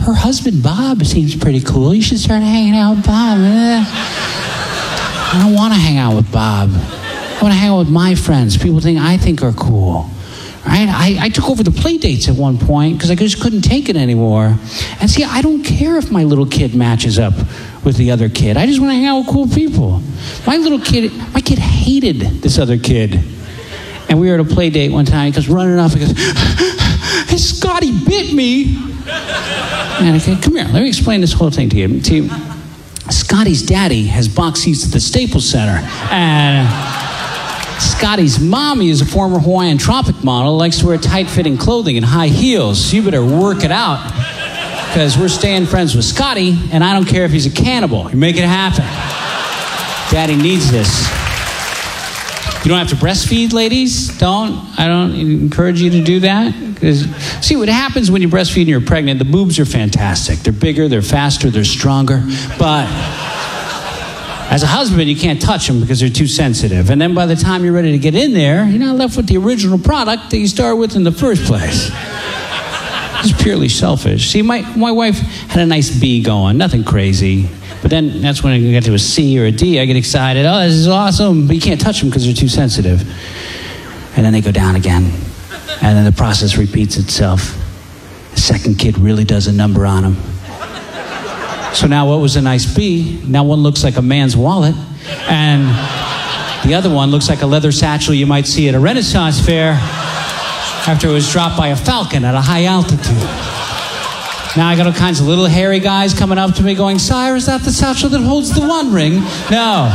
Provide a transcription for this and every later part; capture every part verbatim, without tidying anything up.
her husband, Bob, seems pretty cool. You should start hanging out with Bob. Eh. I don't want to hang out with Bob. I want to hang out with my friends, people think I think are cool. Right? I, I took over the play dates at one point because I just couldn't take it anymore. And see, I don't care if my little kid matches up with the other kid. I just want to hang out with cool people. My little kid, my kid hated this other kid. And we were at a play date one time. He goes running up and goes, hey, Scotty bit me. And I said, come here, let me explain this whole thing to you. See, Scotty's daddy has box seats at the Staples Center. And Scotty's mommy is a former Hawaiian Tropic model, likes to wear tight-fitting clothing and high heels. So you better work it out, because we're staying friends with Scotty, and I don't care if he's a cannibal. You make it happen. Daddy needs this. You don't have to breastfeed, ladies. Don't. I don't encourage you to do that. Because see, what happens when you breastfeed and you're pregnant, the boobs are fantastic. They're bigger, they're faster, they're stronger. But as a husband, you can't touch them because they're too sensitive. And then by the time you're ready to get in there, you're not left with the original product that you started with in the first place. It's purely selfish. See, my, my wife had a nice B going, nothing crazy. But then that's when I get to a C or a D, I get excited. Oh, this is awesome. But you can't touch them because they're too sensitive. And then they go down again. And then the process repeats itself. The second kid really does a number on them. So now what was a nice B, now one looks like a man's wallet. And the other one looks like a leather satchel you might see at a Renaissance fair after it was dropped by a falcon at a high altitude. Now I got all kinds of little hairy guys coming up to me going, Sire, is that the satchel that holds the One Ring? No.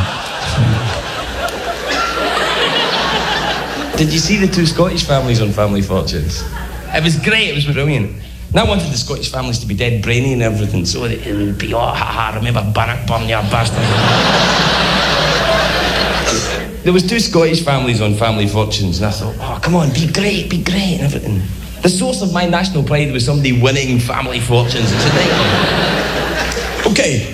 Did you see the two Scottish families on Family Fortunes? It was great, it was brilliant. And I wanted the Scottish families to be dead brainy and everything, so it would be, oh, ha ha, remember Bannock Burn, you bastard. There was two Scottish families on Family Fortunes, and I thought, oh, come on, be great, be great, and everything. The source of my national pride was somebody winning Family Fortunes. It's a nightmare. Okay.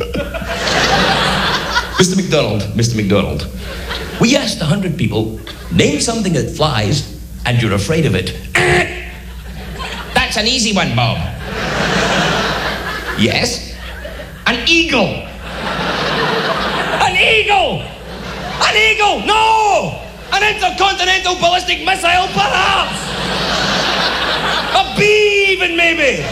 Mister McDonald, Mister McDonald. We asked a hundred people, name something that flies, and you're afraid of it. That's an easy one, Bob. Yes? An eagle. An eagle! An eagle! No! An intercontinental ballistic missile, perhaps! A bee, even, maybe!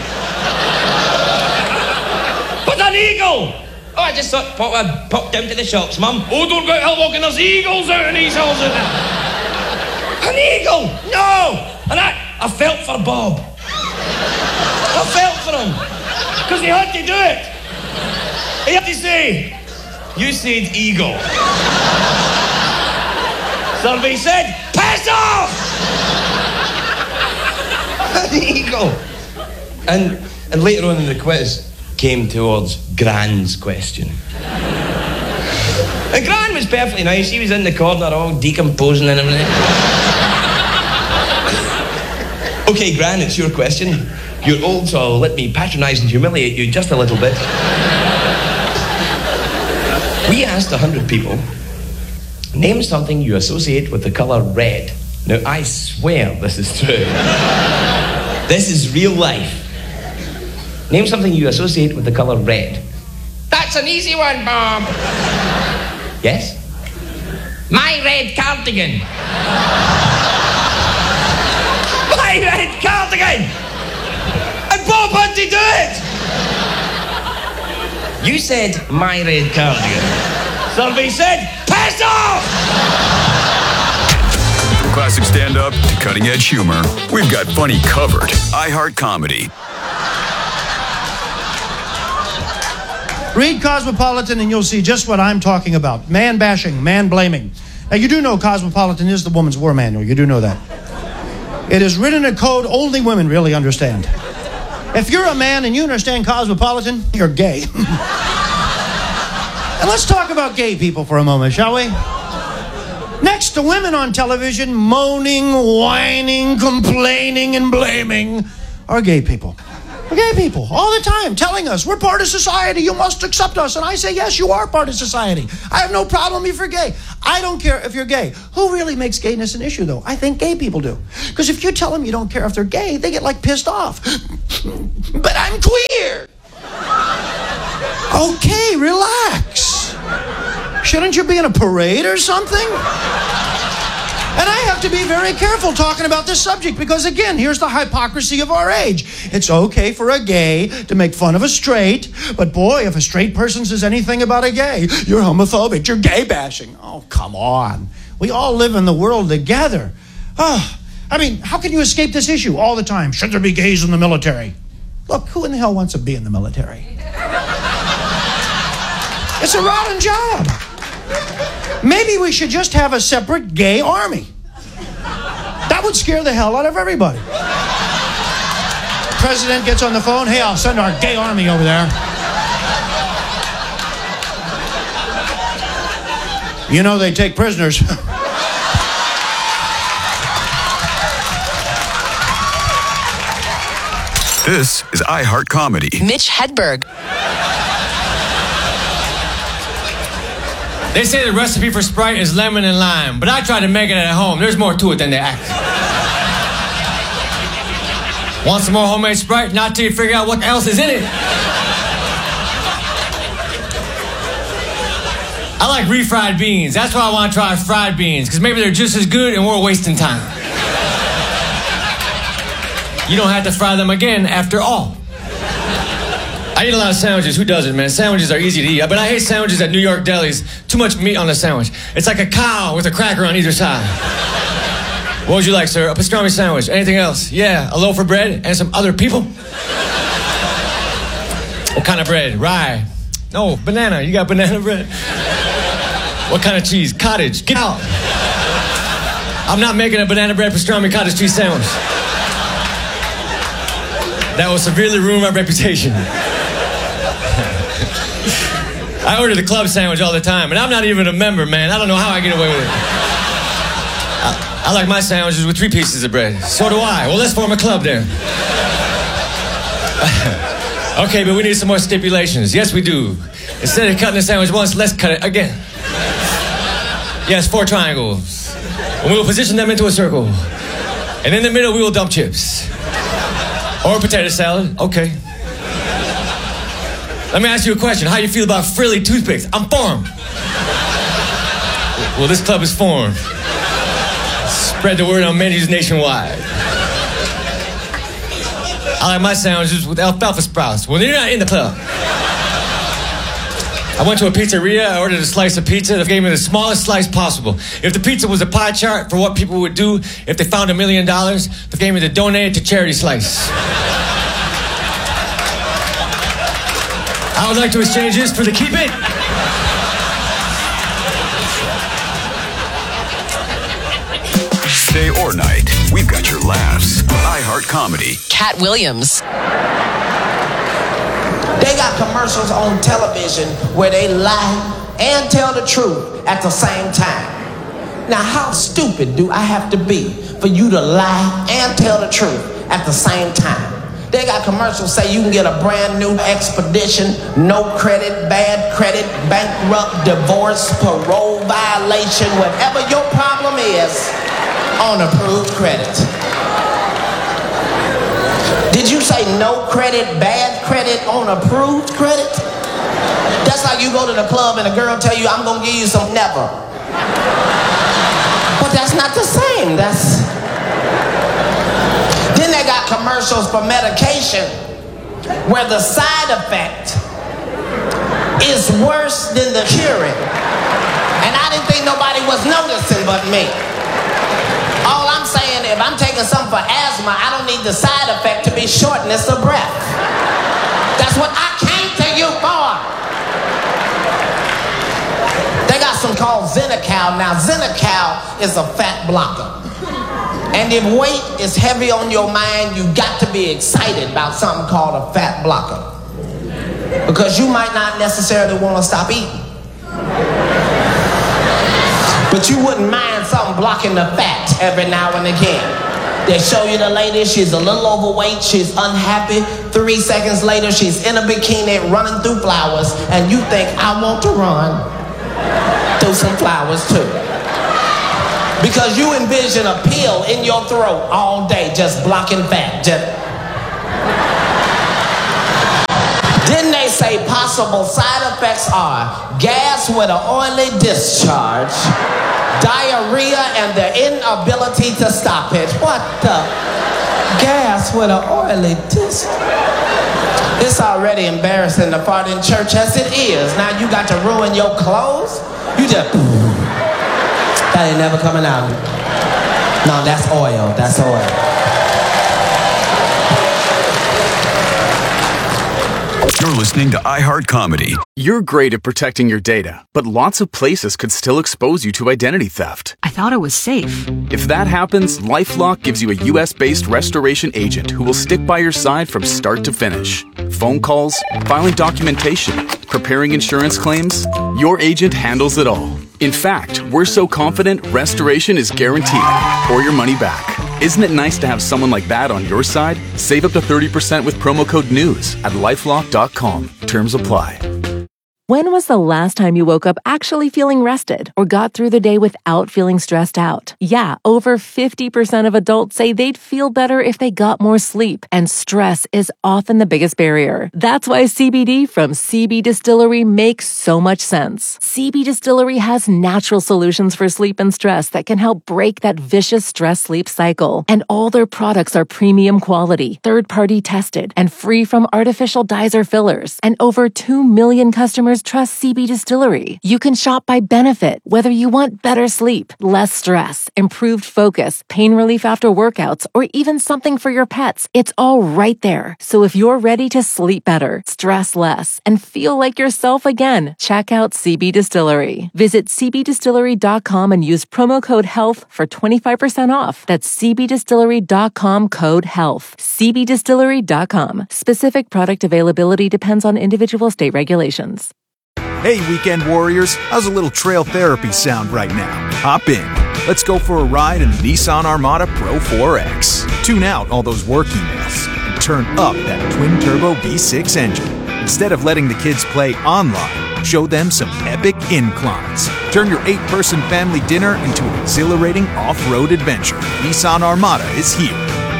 But an eagle! Oh, I just thought, pop, uh, pop down to the shops, Mum. Oh, don't go out hell walking, there's eagles out in these hills. An eagle! No! And I, I felt for Bob. I felt for him. Because he had to do it. He had to say, you said eagle. Somebody said, piss off! An eagle. And, and later on in the quiz, came towards Gran's question. And Gran was perfectly nice. She was in the corner all decomposing and everything. Okay, Gran, it's your question. You're old, so let me patronise and humiliate you just a little bit. We asked a hundred people, name something you associate with the colour red. Now, I swear this is true. This is real life. Name something you associate with the colour red. That's an easy one, Bob. Yes? My red cardigan. My red cardigan! And Bob had to do it! You said, my red cardigan. Somebody said, piss off! From classic stand-up to cutting-edge humor, we've got funny covered. iHeart Comedy. Read Cosmopolitan and you'll see just what I'm talking about. Man-bashing, man-blaming. Now, you do know Cosmopolitan is the woman's war manual. You do know that. It is written in a code only women really understand. If you're a man and you understand Cosmopolitan, you're gay. And let's talk about gay people for a moment, shall we? Next to women on television moaning, whining, complaining, and blaming are gay people. Look gay people all the time telling us, we're part of society, you must accept us. And I say, yes, you are part of society. I have no problem if you're gay. I don't care if you're gay. Who really makes gayness an issue, though? I think gay people do. Because if you tell them you don't care if they're gay, they get like pissed off. But I'm queer. Okay, relax. Shouldn't you be in a parade or something? And I have to be very careful talking about this subject because, again, here's the hypocrisy of our age. It's okay for a gay to make fun of a straight, but boy, if a straight person says anything about a gay, you're homophobic, you're gay bashing. Oh, come on. We all live in the world together. Oh, I mean, how can you escape this issue all the time? Should there be gays in the military? Look, who in the hell wants to be in the military? It's a rotten job. Maybe we should just have a separate gay army. That would scare the hell out of everybody. President gets on the phone. Hey, I'll send our gay army over there. You know they take prisoners. This is iHeart Comedy. Mitch Hedberg. They say the recipe for Sprite is lemon and lime, but I tried to make it at home. There's more to it than they act. Want some more homemade Sprite? Not till you figure out what else is in it. I like refried beans. That's why I want to try fried beans, because maybe they're just as good and we're wasting time. You don't have to fry them again after all. I eat a lot of sandwiches. Who doesn't, man? Sandwiches are easy to eat. But I hate sandwiches at New York delis. Too much meat on the sandwich. It's like a cow with a cracker on either side. What would you like, sir? A pastrami sandwich. Anything else? Yeah, a loaf of bread and some other people. What kind of bread? Rye. No, banana. You got banana bread? What kind of cheese? Cottage. Get out. I'm not making a banana bread pastrami cottage cheese sandwich. That will severely ruin my reputation. I order the club sandwich all the time, and I'm not even a member, man. I don't know how I get away with it. I, I like my sandwiches with three pieces of bread. So do I. Well, let's form a club then. Okay, but we need some more stipulations. Yes, we do. Instead of cutting the sandwich once, let's cut it again. Yes, four triangles. And we will position them into a circle. And in the middle, we will dump chips. Or a potato salad. Okay. Let me ask you a question. How do you feel about frilly toothpicks? I'm formed. Well, this club is formed. Spread the word on menus nationwide. I like my sandwiches with alfalfa sprouts. Well, you're not in the club. I went to a pizzeria. I ordered a slice of pizza. They gave me the smallest slice possible. If the pizza was a pie chart for what people would do if they found a million dollars, they gave me the donate to charity slice. I would like to exchange this for the keep it. Day or night, we've got your laughs. iHeart Comedy. Cat Williams. They got commercials on television where they lie and tell the truth at the same time. Now, how stupid do I have to be for you to lie and tell the truth at the same time? They got commercials say you can get a brand new expedition, no credit, bad credit, bankrupt, divorce, parole violation, whatever your problem is, on approved credit. Did you say no credit, bad credit, on approved credit? That's like you go to the club and a girl tell you, I'm gonna give you some never. But that's not the same. That's... Then they got commercials for medication where the side effect is worse than the curing. And I didn't think nobody was noticing but me. All I'm saying, if I'm taking something for asthma, I don't need the side effect to be shortness of breath. That's what I came to you for. They got some called Xenical. Now, Xenical is a fat blocker. And if weight is heavy on your mind, you got to be excited about something called a fat blocker. Because you might not necessarily want to stop eating. But you wouldn't mind something blocking the fat every now and again. They show you the lady, she's a little overweight, she's unhappy. Three seconds later, she's in a bikini running through flowers, and you think, I want to run through some flowers too. Because you envision a pill in your throat all day, just blocking fat. Just... Didn't they say possible side effects are gas with an oily discharge, diarrhea, and the inability to stop it? What the? Gas with an oily discharge? It's already embarrassing to fart in church as it is. Now you got to ruin your clothes? You just... That ain't never coming out. No, that's oil. That's oil. You're listening to iHeart Comedy. You're great at protecting your data, but lots of places could still expose you to identity theft. I thought it was safe. If that happens, LifeLock gives you a U S-based restoration agent who will stick by your side from start to finish. Phone calls, filing documentation, preparing insurance claims, your agent handles it all. In fact, we're so confident restoration is guaranteed or your money back. Isn't it nice to have someone like that on your side? Save up to thirty percent with promo code NEWS at lifelock dot com. Terms apply. When was the last time you woke up actually feeling rested or got through the day without feeling stressed out? Yeah, over fifty percent of adults say they'd feel better if they got more sleep, and stress is often the biggest barrier. That's why C B D from C B Distillery makes so much sense. C B Distillery has natural solutions for sleep and stress that can help break that vicious stress-sleep cycle. And all their products are premium quality, third-party tested, and free from artificial dyes or fillers. And over two million customers trust C B Distillery. You can shop by benefit, whether you want better sleep, less stress, improved focus, pain relief after workouts, or even something for your pets. It's all right there. So if you're ready to sleep better, stress less, and feel like yourself again, check out C B Distillery. Visit c b distillery dot com and use promo code HEALTH for twenty-five percent off. That's c b distillery dot com code HEALTH. c b distillery dot com. Specific product availability depends on individual state regulations. Hey, weekend warriors, how's a little trail therapy sound right now? Hop in. Let's go for a ride in the Nissan Armada Pro four X. Tune out all those work emails and turn up that twin-turbo V six engine. Instead of letting the kids play online, show them some epic inclines. Turn your eight-person family dinner into an exhilarating off-road adventure. Nissan Armada is here.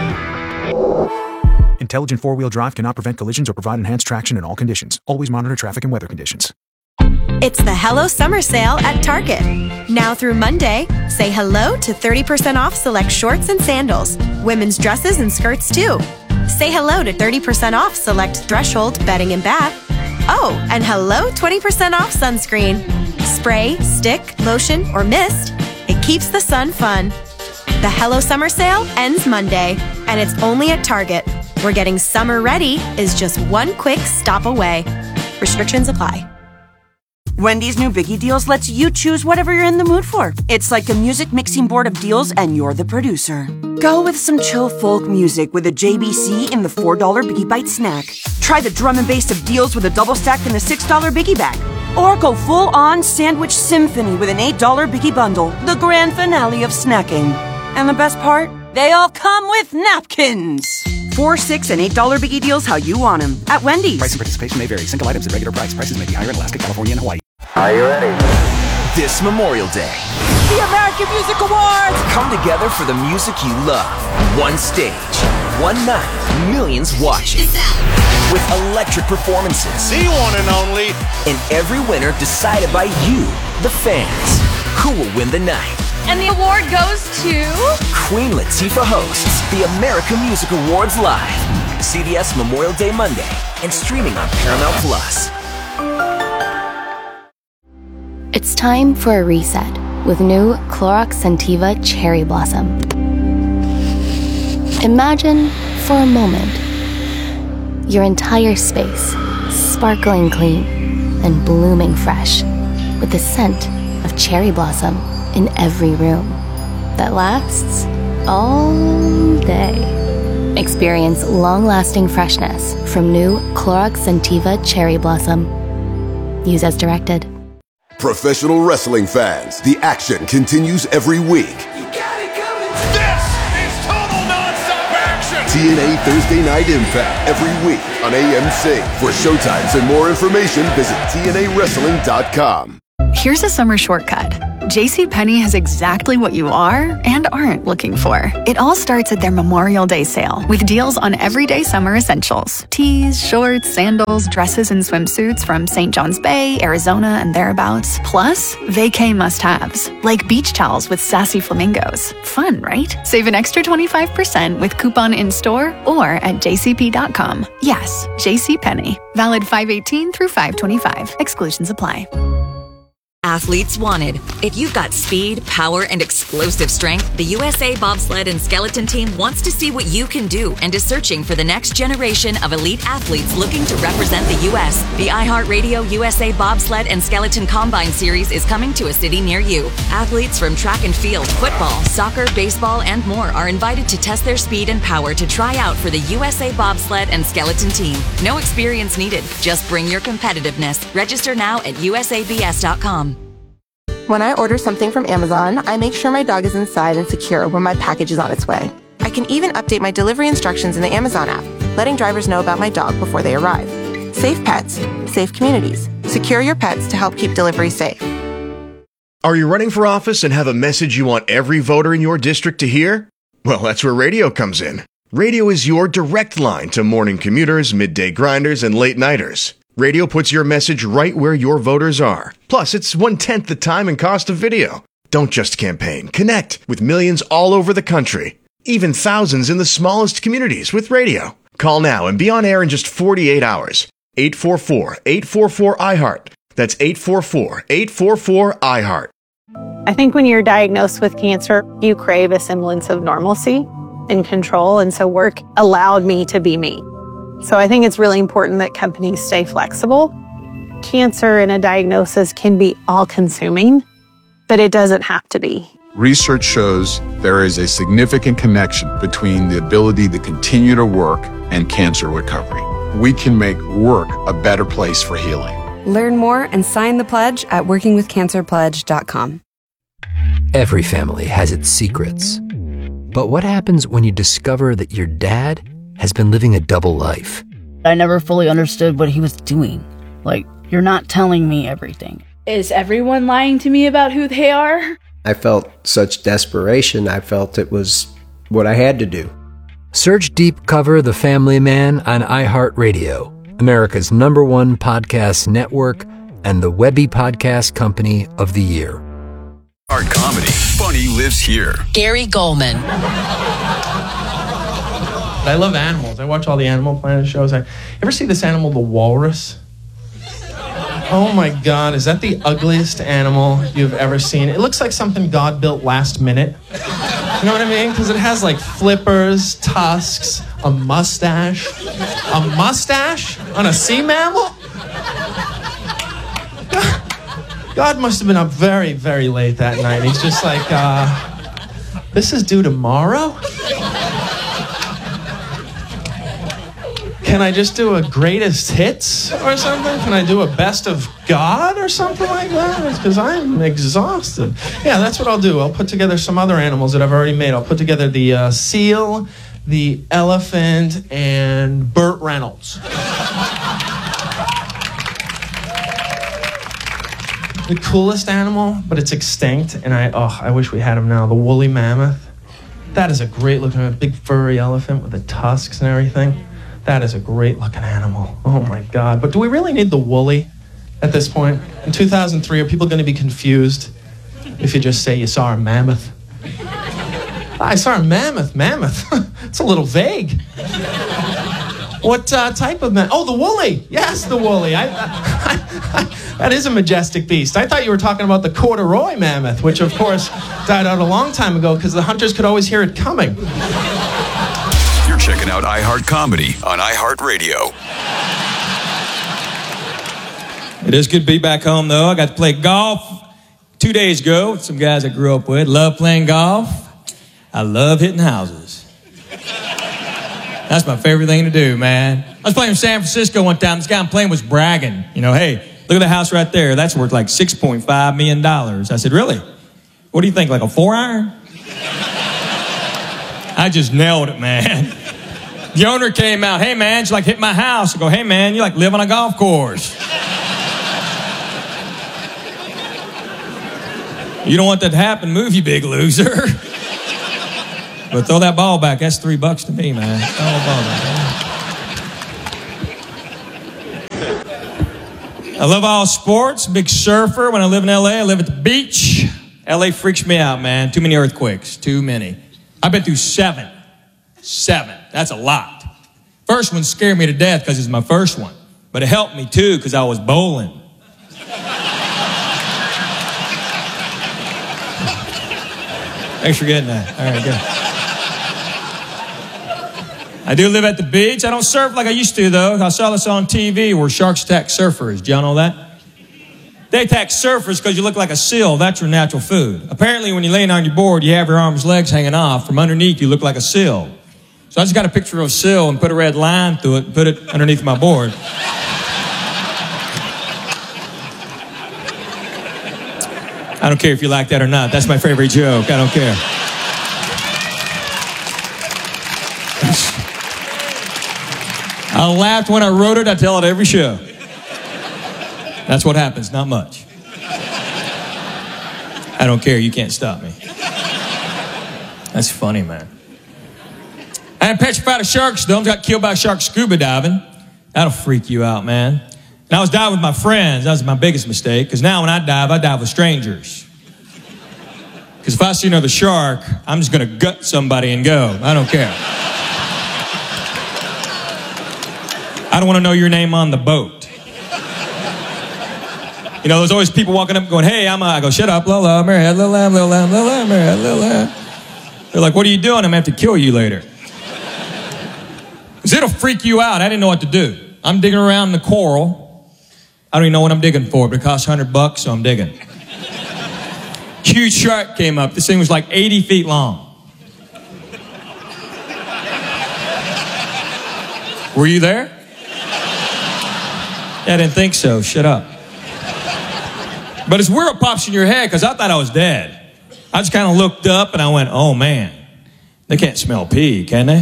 Intelligent four-wheel drive cannot prevent collisions or provide enhanced traction in all conditions. Always monitor traffic and weather conditions. It's the Hello Summer Sale at Target. Now through Monday, say hello to thirty percent off select shorts and sandals, women's dresses and skirts too. Say hello to thirty percent off select Threshold bedding and bath. Oh, and hello twenty percent off sunscreen. Spray, stick, lotion, or mist. It keeps the sun fun. The Hello Summer Sale ends Monday, and it's only at Target, where getting summer ready is just one quick stop away. Restrictions apply. Wendy's new Biggie Deals lets you choose whatever you're in the mood for. It's like a music mixing board of deals, and you're the producer. Go with some chill folk music with a J B C in the four dollar Biggie Bite snack. Try the drum and bass of deals with a double stack in the six dollar Biggie Bag. Or go full-on sandwich symphony with an eight dollar Biggie Bundle, the grand finale of snacking. And the best part? They all come with napkins. Four, six, and eight dollar Biggie Deals how you want them at Wendy's. Price and participation may vary. Single items at regular price. Prices may be higher in Alaska, California, and Hawaii. Are you ready? This Memorial Day, the American Music Awards! Come together for the music you love. One stage, one night, millions watching. With electric performances. The one and only. And every winner decided by you, the fans. Who will win the night? And the award goes to... Queen Latifah hosts the American Music Awards live. C B S Memorial Day Monday and streaming on Paramount Plus. It's time for a reset with new Clorox Scentiva Cherry Blossom. Imagine for a moment your entire space sparkling clean and blooming fresh with the scent of cherry blossom in every room that lasts all day. Experience long-lasting freshness from new Clorox Scentiva Cherry Blossom. Use as directed. Professional wrestling fans, the action continues every week. You got it coming. This is Total Nonstop. T N A Thursday Night Impact every week on A M C. For showtimes and more information, visit T N A wrestling dot com. Here's a summer shortcut. JCPenney has exactly what you are and aren't looking for. It all starts at their Memorial Day sale with deals on everyday summer essentials. Tees, shorts, sandals, dresses, and swimsuits from Saint John's Bay, Arizona, and thereabouts. Plus, vacay must-haves, like beach towels with sassy flamingos. Fun, right? Save an extra twenty-five percent with coupon in-store or at j c p dot com. Yes, JCPenney. Valid five eighteen through five twenty-five. Exclusions apply. Athletes wanted. If you've got speed, power, and explosive strength, the U S A Bobsled and Skeleton Team wants to see what you can do and is searching for the next generation of elite athletes looking to represent the U S The iHeartRadio U S A Bobsled and Skeleton Combine Series is coming to a city near you. Athletes from track and field, football, soccer, baseball, and more are invited to test their speed and power to try out for the U S A Bobsled and Skeleton Team. No experience needed. Just bring your competitiveness. Register now at U S A B S dot com. When I order something from Amazon, I make sure my dog is inside and secure when my package is on its way. I can even update my delivery instructions in the Amazon app, letting drivers know about my dog before they arrive. Safe pets, safe communities. Secure your pets to help keep delivery safe. Are you running for office and have a message you want every voter in your district to hear? Well, that's where radio comes in. Radio is your direct line to morning commuters, midday grinders, and late nighters. Radio puts your message right where your voters are. Plus, it's one-tenth the time and cost of video. Don't just campaign. Connect with millions all over the country. Even thousands in the smallest communities with radio. Call now and be on air in just forty-eight hours. eight four four, eight four four, I heart. That's eight four four, eight four four, I heart. I think when you're diagnosed with cancer, you crave a semblance of normalcy and control. And so work allowed me to be me. So I think it's really important that companies stay flexible. Cancer and a diagnosis can be all-consuming, but it doesn't have to be. Research shows there is a significant connection between the ability to continue to work and cancer recovery. We can make work a better place for healing. Learn more and sign the pledge at working with cancer pledge dot com. Every family has its secrets. But what happens when you discover that your dad has been living a double life? I never fully understood what he was doing. Like, you're not telling me everything. Is everyone lying to me about who they are? I felt such desperation. I felt it was what I had to do. Search Deep Cover The Family Man on iHeartRadio, America's number one podcast network and the Webby Podcast Company of the Year. Hard comedy. Funny lives here. Gary Goldman. I love animals. I watch all the Animal Planet shows. I ever see this animal, the walrus? Oh my God, is that the ugliest animal you've ever seen? It looks like something God built last minute. You know what I mean? Because it has like flippers, tusks, a mustache. A mustache on a sea mammal? God must have been up very, very late that night. He's just like, uh, this is due tomorrow? Can I just do a greatest hits or something? Can I do a best of God or something like that? Because I'm exhausted. Yeah, that's what I'll do. I'll put together some other animals that I've already made. I'll put together the uh, seal, the elephant, and Burt Reynolds. The coolest animal, but it's extinct, and I oh, I wish we had him now. The woolly mammoth. That is a great looking, a big furry elephant with the tusks and everything. That is a great looking animal. Oh my God. But do we really need the woolly at this point? In two thousand three, are people going to be confused if you just say you saw a mammoth? I saw a mammoth. Mammoth. It's a little vague. What uh, type of mammoth? Oh, the woolly. Yes, the woolly. I, I, I, that is a majestic beast. I thought you were talking about the corduroy mammoth, which of course died out a long time ago because the hunters could always hear it coming. You're checking out iHeart Comedy on iHeartRadio. It is good to be back home, though. I got to play golf two days ago with some guys I grew up with. Love playing golf. I love hitting houses. That's my favorite thing to do, man. I was playing in San Francisco one time. This guy I'm playing was bragging. You know, hey, look at the house right there. That's worth like six point five million dollars. I said, really? What do you think, like a four iron? I just nailed it, man. The owner came out. Hey, man, you like hit my house? I go, hey, man, you like live on a golf course. You don't want that to happen. Move, you big loser. But throw that ball back. That's three bucks to me, man. Throw the ball back, man. I love all sports. Big surfer. When I live in L A, I live at the beach. L A freaks me out, man. Too many earthquakes. Too many. I've been through seven. Seven. That's a lot. First one scared me to death because it's my first one. But it helped me, too, because I was bowling. Thanks for getting that. All right, good. I do live at the beach. I don't surf like I used to, though. I saw this on T V where sharks attack surfers. Did y'all know that? They attack surfers because you look like a seal. That's your natural food. Apparently, when you're laying on your board, you have your arms, legs hanging off. From underneath, you look like a seal. So I just got a picture of a seal and put a red line through it and put it underneath my board. I don't care if you like that or not. That's my favorite joke. I don't care. I laughed when I wrote it. I tell it every show. That's what happens. Not much. I don't care. You can't stop me. That's funny, man. I am petrified of sharks, though. I got killed by a shark scuba diving. That'll freak you out, man. And I was diving with my friends. That was my biggest mistake. Because now when I dive, I dive with strangers. Because if I see another shark, I'm just going to gut somebody and go. I don't care. I don't want to know your name on the boat. You know, there's always people walking up going, hey, I'm a... I go, shut up, little lamb, Mary, little lamb, little lamb, little lamb, Mary, little lamb. They're like, what are you doing? I'm going to have to kill you later. Because it'll freak you out. I didn't know what to do. I'm digging around in the coral. I don't even know what I'm digging for, but it costs a hundred bucks, so I'm digging. Huge shark came up. This thing was like eighty feet long. Were you there? Yeah, I didn't think so. Shut up. But it's weird what pops in your head, because I thought I was dead. I just kind of looked up and I went, oh man, they can't smell pee, can they?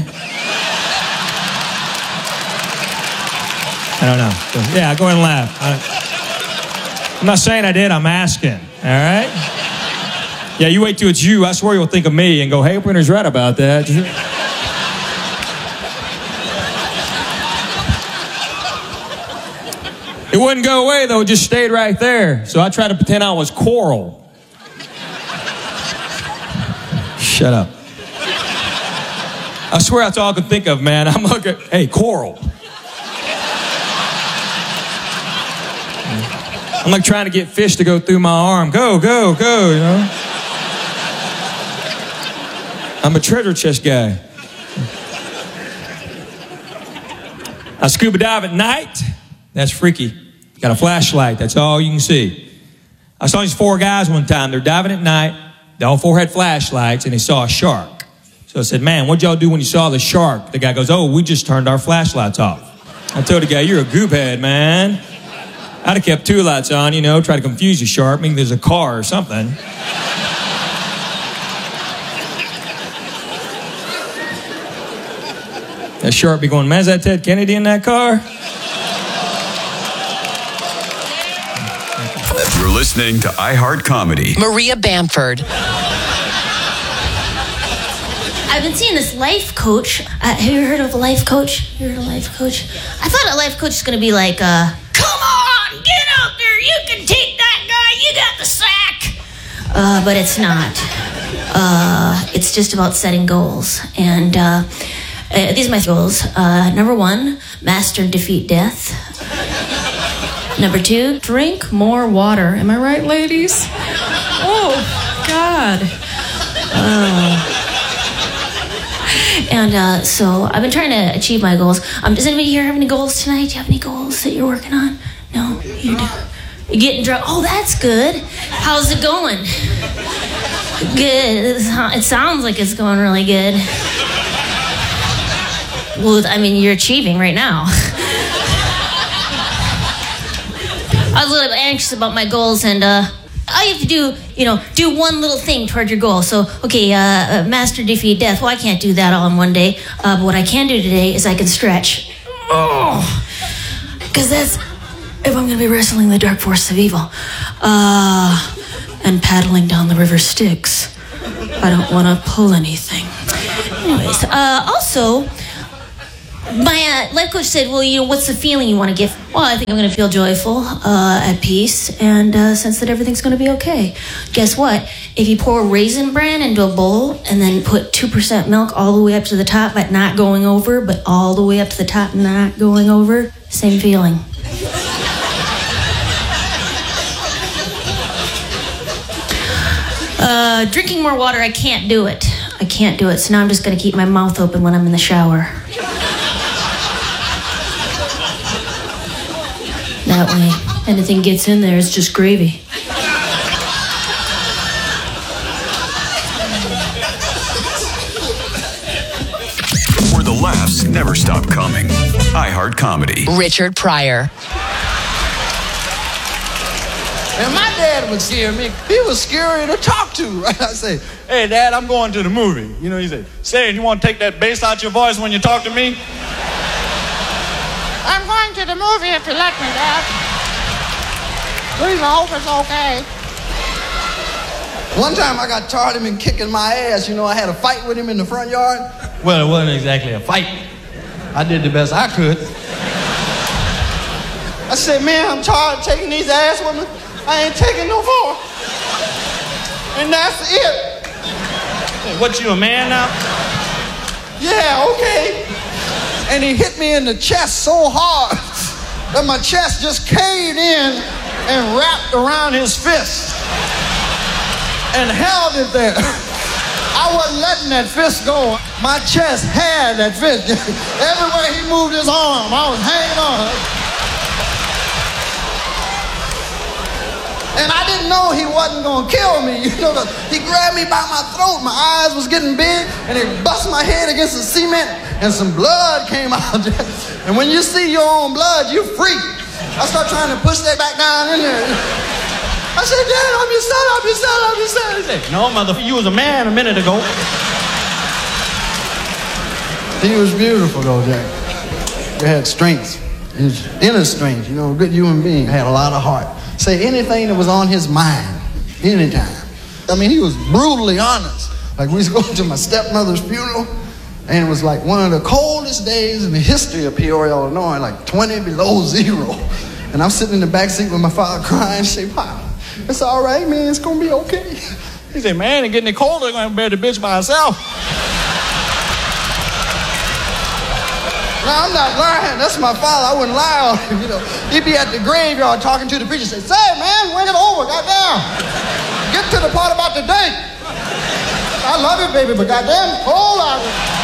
I don't know. So, yeah, go ahead and laugh. I, I'm not saying I did. I'm asking. All right? Yeah, you wait till it's you. I swear you'll think of me and go, hey, Printer's right about that. It wouldn't go away, though. It just stayed right there. So I tried to pretend I was coral. Shut up. I swear that's all I could think of, man. I'm looking, hey, coral. I'm like trying to get fish to go through my arm. Go, go, go, you know. I'm a treasure chest guy. I scuba dive at night. That's freaky. Got a flashlight. That's all you can see. I saw these four guys one time. They're diving at night. They all four had flashlights, and they saw a shark. So I said, man, what'd y'all do when you saw the shark? The guy goes, oh, we just turned our flashlights off. I told the guy, you're a goophead, man. I'd have kept two lights on, you know, try to confuse the shark. Maybe there's a car or something. That shark be going, man, is that Ted Kennedy in that car? You're listening to iHeart Comedy. Maria Bamford. I've been seeing this life coach. Uh, have you heard of a life coach? You heard of a life coach? I thought a life coach is going to be like, uh, come on, get out there. You can take that guy. You got the sack. Uh, but it's not. Uh, it's just about setting goals. And uh, uh, these are my goals. Uh, number one, master and defeat death. Number two, drink more water. Am I right, ladies? Oh, God. Uh, and uh, so I've been trying to achieve my goals. Um, does anybody here have any goals tonight? Do you have any goals that you're working on? No? You do? You're getting drunk? Oh, that's good. How's it going? Good. It sounds like it's going really good. Well, I mean, you're achieving right now. I was a little anxious about my goals, and uh, all you have to do, you know, do one little thing toward your goal. So, okay, uh, uh, master defeat death. Well, I can't do that all in one day. Uh, but what I can do today is I can stretch. Oh, because that's if I'm going to be wrestling the dark force of evil. Uh, and paddling down the river Styx. I don't want to pull anything. Anyways, uh, also, my uh, life coach said, well, you know, what's the feeling you want to give? Well, I think I'm going to feel joyful, uh, at peace, and uh, sense that everything's going to be okay. Guess what? If you pour Raisin Bran into a bowl and then put two percent milk all the way up to the top, but not going over, but all the way up to the top, not going over, same feeling. Uh, drinking more water, I can't do it. I can't do it, so now I'm just going to keep my mouth open when I'm in the shower. That way, anything gets in there, it's just gravy. Where the laughs never stop coming. iHeart Comedy. Richard Pryor. And my dad would scare me. He was scary to talk to, right? I say, hey, Dad, I'm going to the movie. You know, he said, say, you want to take that bass out your voice when you talk to me? I'm going to the movie if you let me, Dad. Please, I hope it's okay. One time I got tired of him kicking my ass. You know, I had a fight with him in the front yard. Well, it wasn't exactly a fight. I did the best I could. I said, man, I'm tired of taking these ass women. I ain't taking no more. And that's it. Hey, what, you a man now? Yeah, okay. And he hit me in the chest so hard that my chest just caved in and wrapped around his fist and held it there. I wasn't letting that fist go. My chest had that fist. Everywhere he moved his arm, I was hanging on. And I didn't know he wasn't gonna kill me. You know, he grabbed me by my throat. My eyes was getting big, and he bust my head against the cement, and some blood came out. And when you see your own blood, you freak. I start trying to push that back down in there. I said, Dad, I'm your son, I'm your son, I'm your son. He said, no, motherfucker, you was a man a minute ago. He was beautiful, though, Jack. He had strength. His inner strength, you know, a good human being. Had a lot of heart. Say anything that was on his mind, anytime. I mean, he was brutally honest. Like, we was going to my stepmother's funeral, and it was like one of the coldest days in the history of Peoria, Illinois, like twenty below zero. And I'm sitting in the back seat with my father crying. Say, Pop, it's all right, man. It's going to be okay. He said, man, it's getting colder. I'm going to bear the bitch by herself. No, I'm not lying. That's my father. I wouldn't lie on him. You know, he'd be at the graveyard talking to the preacher. Say, say, man, when it over? Goddamn. Get to the part about the date. I love you, baby, but goddamn, hold on.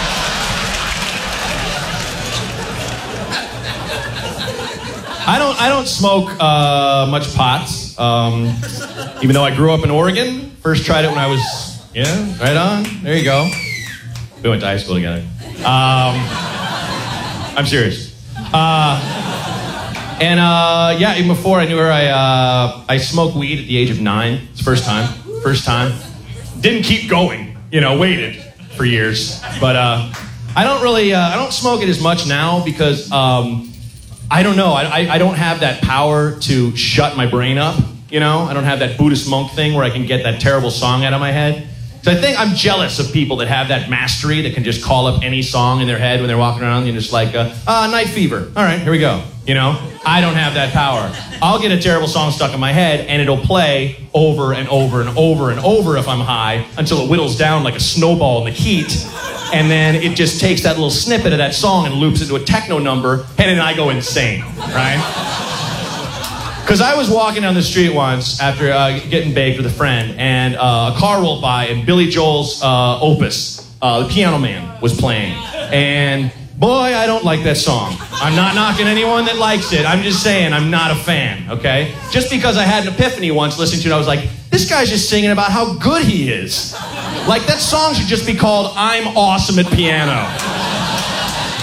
I don't. I don't smoke uh, much pot. Um, even though I grew up in Oregon, first tried it when I was yeah, right on. There you go. We went to high school together. Um, I'm serious. Uh, and uh, yeah, even before I knew her, I uh, I smoked weed at the age of nine. It's the first time. First time. Didn't keep going. You know, waited for years. But uh, I don't really. Uh, I don't smoke it as much now because um, I don't know. I, I I don't have that power to shut my brain up. You know, I don't have that Buddhist monk thing where I can get that terrible song out of my head. So I think I'm jealous of people that have that mastery that can just call up any song in their head when they're walking around and just like, uh, ah, Night Fever. All right, here we go. You know, I don't have that power. I'll get a terrible song stuck in my head and it'll play over and over and over and over if I'm high until it whittles down like a snowball in the heat. And then it just takes that little snippet of that song and loops into a techno number and then I go insane, right? Because I was walking down the street once after uh, getting baked with a friend, and uh, a car rolled by, and Billy Joel's uh, Opus, uh, The Piano Man, was playing. And boy, I don't like that song. I'm not knocking anyone that likes it. I'm just saying I'm not a fan, okay? Just because I had an epiphany once listening to it, I was like, this guy's just singing about how good he is. Like, that song should just be called I'm Awesome at Piano.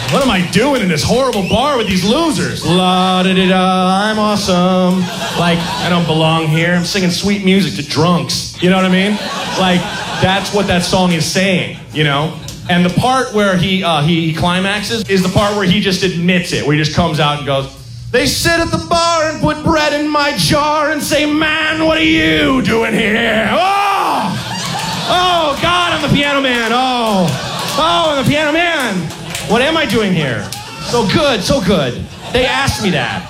What am I doing in this horrible bar with these losers? La da da da, I'm awesome. Like, I don't belong here. I'm singing sweet music to drunks. You know what I mean? Like, that's what that song is saying, you know? And the part where he, uh, he climaxes is the part where he just admits it, where he just comes out and goes, they sit at the bar and put bread in my jar and say, man, what are you doing here? Oh! Oh, God, I'm the piano man. Oh. Oh, I'm the piano man. What am I doing here? So good, so good. They asked me that.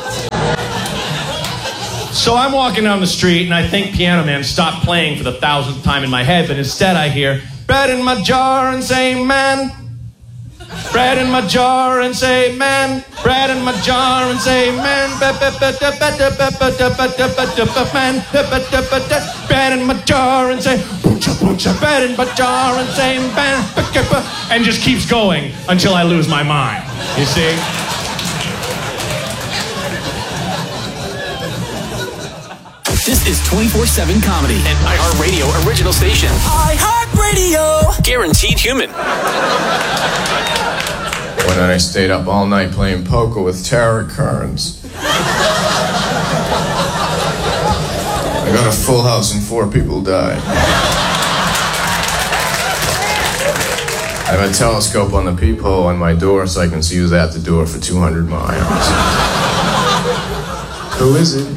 So I'm walking down the street and I think Piano Man stopped playing for the thousandth time in my head, but instead I hear, bread in my jar and say, man. Bread in my jar and say, man. Bread in my jar and say, man. Man. Bread in my jar and say, bread in my jar and say, man. And just keeps going until I lose my mind. You see? This is twenty-four seven Comedy, an iHeartRadio original station. iHeartRadio! Guaranteed human. One night I stayed up all night playing poker with tarot cards. I got a full house and four people died. I have a telescope on the peephole on my door so I can see who's at the door for two hundred miles. Who is it?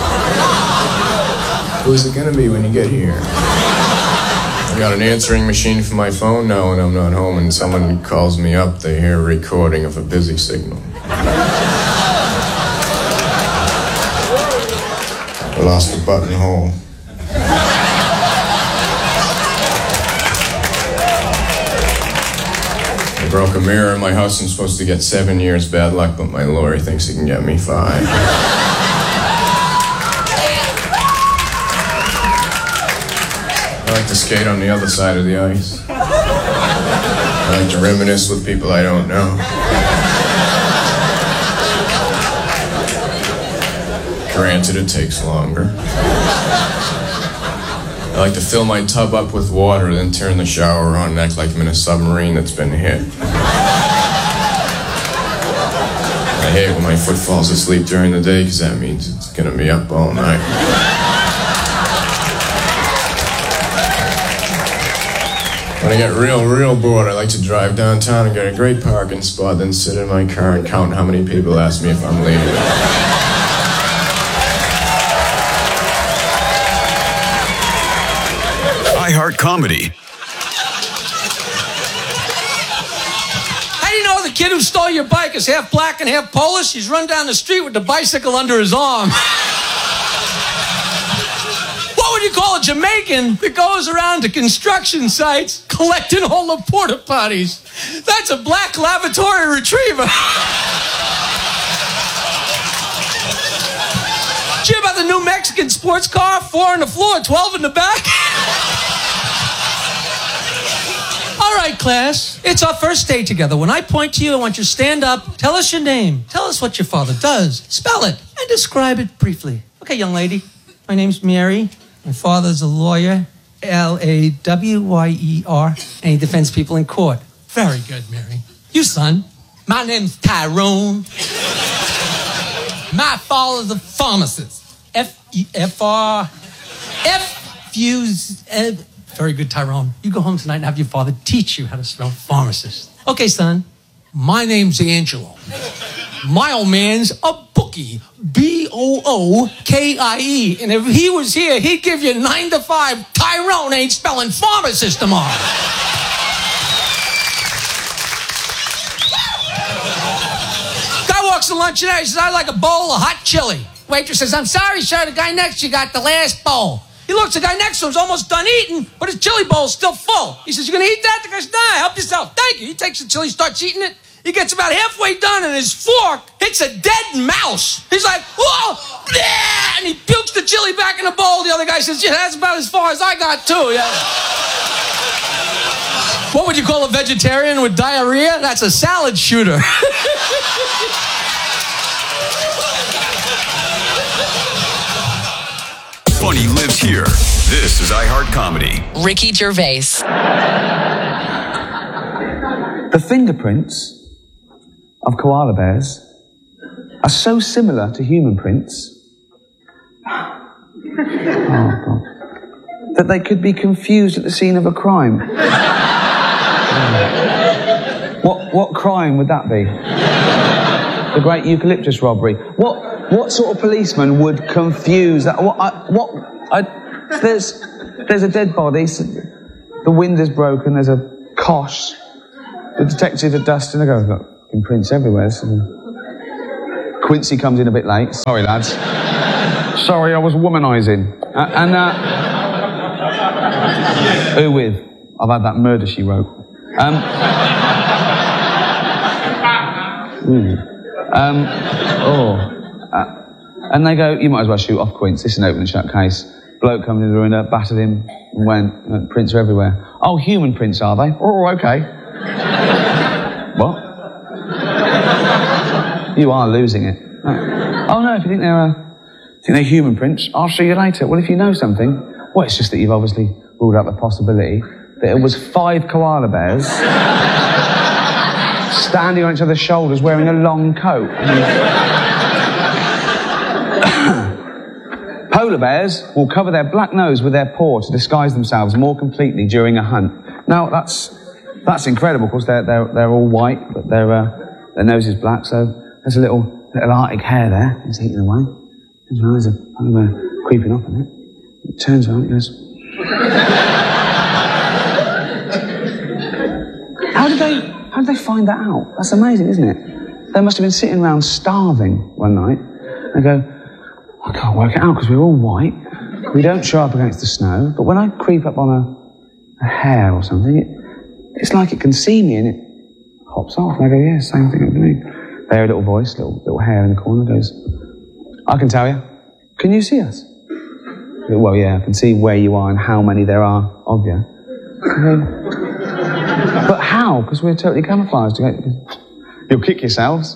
Who is it gonna be when you get here? I got an answering machine for my phone now when I'm not home and someone calls me up, they hear a recording of a busy signal. I lost the buttonhole. I broke a mirror in my house. I'm supposed to get seven years bad luck, but my lawyer thinks he can get me five. I like to skate on the other side of the ice. I like to reminisce with people I don't know. Granted, it takes longer. I like to fill my tub up with water, then turn the shower on and act like I'm in a submarine that's been hit. I hate when my foot falls asleep during the day because that means it's gonna be up all night. When I get real, real bored, I like to drive downtown and get a great parking spot, then sit in my car and count how many people ask me if I'm leaving. iHeart Comedy. How do you know the kid who stole your bike is half black and half Polish? He's run down the street with the bicycle under his arm. What would you call a Jamaican that goes around to construction sites collecting all the porta potties? That's a black lavatory retriever. Did you hear about the new Mexican sports car? Four on the floor, twelve in the back. All right, class, it's our first day together. When I point to you, I want you to stand up, tell us your name, tell us what your father does, spell it, and describe it briefly. Okay, young lady, my name's Mary. My father's a lawyer, L A W Y E R, and he defends people in court. Very good, Mary. You, son, my name's Tyrone. My father's a pharmacist. F E F R F Fuse. Very good, Tyrone. You go home tonight and have your father teach you how to spell pharmacist. Okay, son. My name's Angelo. My old man's a bookie. B O O K I E. And if he was here, he'd give you nine to five. Tyrone ain't spelling pharmacist tomorrow. Guy walks to lunch today. He says, I'd like a bowl of hot chili. Waitress says, I'm sorry, sir. The guy next to you got the last bowl. He looks, the guy next to him's almost done eating, but his chili bowl's still full. He says, you gonna eat that? The guy says, nah, help yourself. Thank you. He takes the chili, starts eating it. He gets about halfway done, and his fork hits a dead mouse. He's like, whoa, bleh, and he pukes the chili back in the bowl. The other guy says, yeah, that's about as far as I got, too. Yeah. What would you call a vegetarian with diarrhea? That's a salad shooter. Funny lives here. This is iHeart Comedy. Ricky Gervais. The fingerprints of koala bears are so similar to human prints oh, God, that they could be confused at the scene of a crime. What what crime would that be? The Great Eucalyptus Robbery. What what sort of policeman would confuse that? What I, what I, there's there's a dead body. The wind is broken. There's a cosh. The detective are dusting. They go, look, in prints everywhere. So Quincy comes in a bit late. Sorry, lads. Sorry, I was womanising. Uh, and uh, who with? I've had that murder she wrote. Um. mm. Um, oh. Uh, and they go, you might as well shoot off Quince. This is an open and shut case. Bloke comes in the room, battered him, and went, uh, prints are everywhere. Oh, human prints, are they? Oh, okay. What? You are losing it. Uh, oh, no, if you think they're, uh, think they're human prints, I'll see you later. Well, if you know something, well, it's just that you've obviously ruled out the possibility that it was five koala bears standing on each other's shoulders wearing a long coat. Polar bears will cover their black nose with their paw to disguise themselves more completely during a hunt. Now, that's that's incredible. Of course, they're, they're, they're all white, but their, uh, their nose is black, so there's a little, little Arctic hare there. It's eating away. His eyes are kind of, uh, creeping up on it. It turns around, it goes... How did they... How did they find that out? That's amazing, isn't it? They must have been sitting around starving one night and go, I can't work it out because we're all white. We don't show up against the snow, but when I creep up on a, a hare or something, it, it's like it can see me and it hops off. And I go, yeah, same thing happened to me. They hear a little voice, little little hare in the corner goes, I can tell you. Can you see us? I go, well, yeah, I can see where you are and how many there are of you. I go, but how? Because we're totally camouflaged. You'll kick yourselves.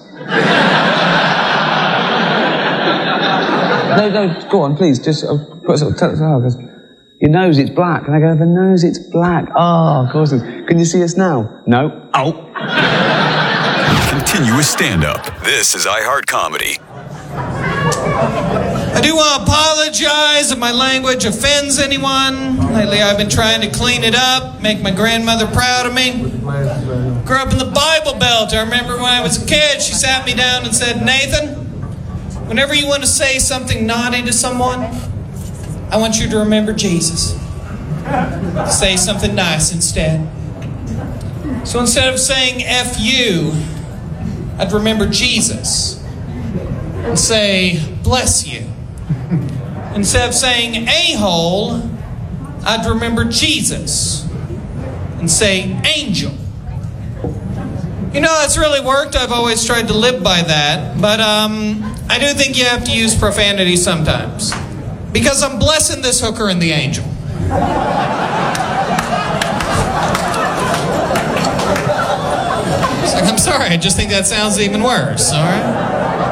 no, no, go on, please. Just uh, put us. Tell us how. Because your nose, it's black. And I go, the nose, it's black. Oh, of course. Can you see us now? No. Oh. Continuous stand-up. This is iHeart Comedy. I do want to apologize if my language offends anyone. Lately I've been trying to clean it up, make my grandmother proud of me. Grew up in the Bible Belt. I remember when I was a kid, she sat me down and said, Nathan, whenever you want to say something naughty to someone, I want you to remember Jesus. Say something nice instead. So instead of saying F you, I'd remember Jesus and say, bless you. Instead of saying a-hole, I'd remember Jesus and say angel. You know, it's really worked. I've always tried to live by that. But um, I do think you have to use profanity sometimes. Because I'm blessing this hooker and the angel. It's like, I'm sorry, I just think that sounds even worse, all right?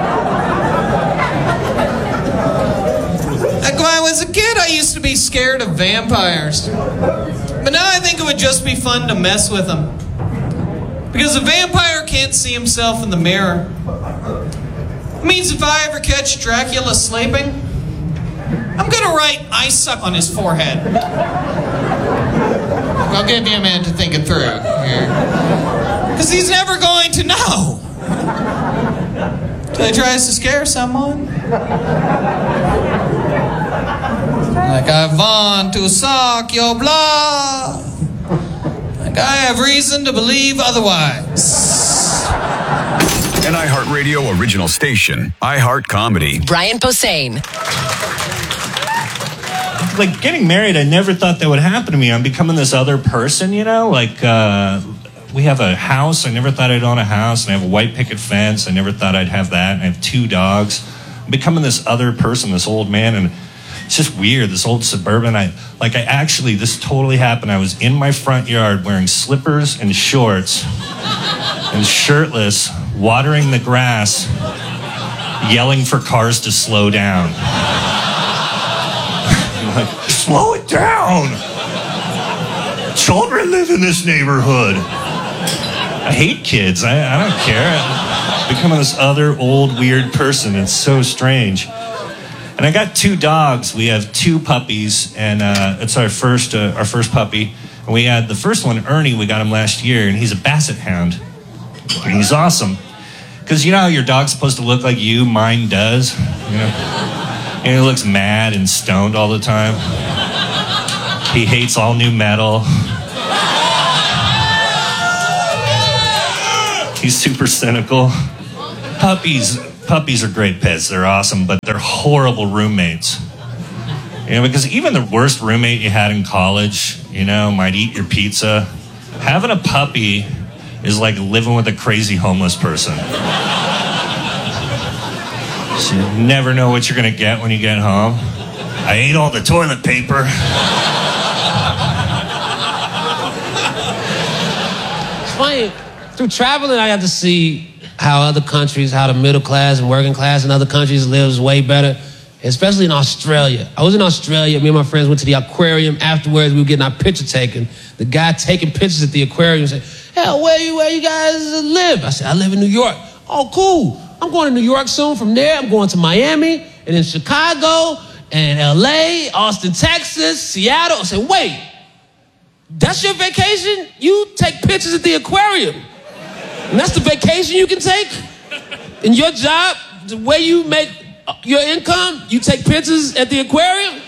Like when I was a kid, I used to be scared of vampires. But now I think it would just be fun to mess with them. Because a vampire can't see himself in the mirror. It means if I ever catch Dracula sleeping, I'm gonna write I suck on his forehead. I'll give you a minute to think it through here. Because he's never going to know. Till he tries to scare someone. Like I want to suck your blood. Like I have reason to believe otherwise. An iHeartRadio original station, iHeart Comedy. Brian Posehn. Like getting married, I never thought that would happen to me. I'm becoming this other person, you know? Like, uh, we have a house. I never thought I'd own a house. And I have a white picket fence. I never thought I'd have that. And I have two dogs. I'm becoming this other person, this old man. And it's just weird, this old suburban. I like I actually, this totally happened. I was in my front yard wearing slippers and shorts and shirtless, watering the grass, yelling for cars to slow down. I'm like, slow it down! Children live in this neighborhood. I hate kids. I, I don't care. I'm becoming this other old weird person. It's so strange. And I got two dogs. We have two puppies, and uh, it's our first uh, our first puppy. And we had the first one, Ernie. We got him last year, and he's a Basset Hound. And he's awesome. Because you know how your dog's supposed to look like you? Mine does. You know? And he looks mad and stoned all the time. He hates all new metal. He's super cynical. Puppies, puppies are great pets. They're awesome, but they're horrible roommates. You know, because even the worst roommate you had in college, you know, might eat your pizza. Having a puppy is like living with a crazy homeless person. So you never know what you're gonna get when you get home. I ate all the toilet paper. It's funny. Through traveling, I got to see how other countries, how the middle class and working class in other countries lives way better, especially in Australia. I was in Australia. Me and my friends went to the aquarium. Afterwards, we were getting our picture taken. The guy taking pictures at the aquarium said, "Hell, where you, where you guys live?" I said, "I live in New York." "Oh, cool. I'm going to New York soon. From there, I'm going to Miami, and then Chicago, and L A, Austin, Texas, Seattle." I said, "Wait, that's your vacation? You take pictures at the aquarium? And that's the vacation you can take? In your job, the way you make your income, you take pictures at the aquarium?